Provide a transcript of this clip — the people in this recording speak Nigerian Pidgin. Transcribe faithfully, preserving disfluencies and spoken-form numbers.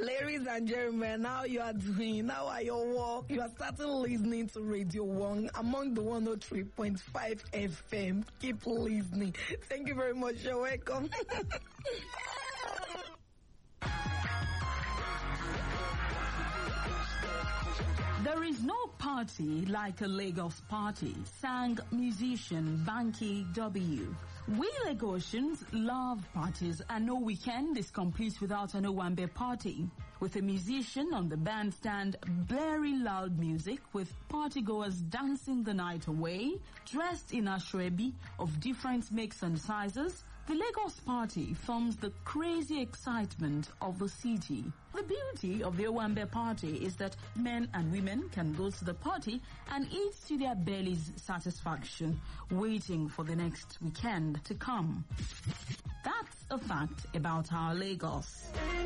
Ladies and gentlemen, how you are doing? How are your work? You are starting listening to Radio One among the one oh three point five F M. Keep listening. Thank you very much. You're welcome. There is no party like a Lagos party, sang musician Banky W. We Lagosians love parties, and no weekend is complete without an Owambe party. With a musician on the bandstand blaring loud music, with partygoers dancing the night away, dressed in ashwebi of different makes and sizes, the Lagos party forms the crazy excitement of the city. The beauty of the Owambe party is that men and women can go to the party and eat to their belly's satisfaction, waiting for the next weekend to come. That's a fact about our Lagos.